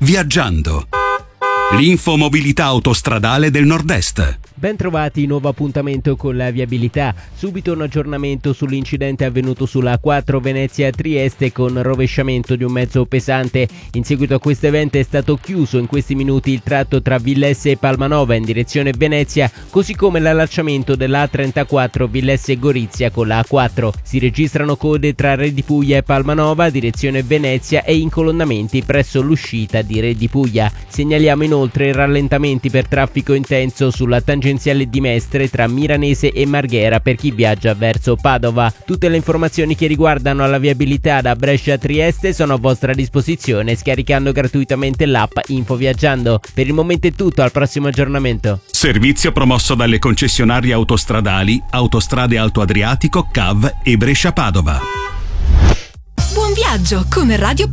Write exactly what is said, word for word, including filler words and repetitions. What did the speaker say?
Viaggiando. L'infomobilità autostradale del Nord-Est. Ben trovati, nuovo appuntamento con la viabilità. Subito un aggiornamento sull'incidente avvenuto sulla A quattro Venezia-Trieste con rovesciamento di un mezzo pesante. In seguito a questo evento è stato chiuso in questi minuti il tratto tra Villesse e Palmanova in direzione Venezia, così come l'allacciamento della A trentaquattro Villesse-Gorizia con la A quattro. Si registrano code tra Re di Puglia e Palmanova, direzione Venezia, e incolonnamenti presso l'uscita di Re di Puglia. Segnaliamo inoltre rallentamenti per traffico intenso sulla tangenziale di Mestre tra Miranese e Marghera per chi viaggia verso Padova. Tutte le informazioni che riguardano la viabilità da Brescia a Trieste sono a vostra disposizione scaricando gratuitamente l'app Info Viaggiando. Per il momento è tutto, al prossimo aggiornamento. Servizio promosso dalle concessionarie autostradali Autostrade Alto Adriatico, C A V e Brescia Padova. Buon viaggio con Radio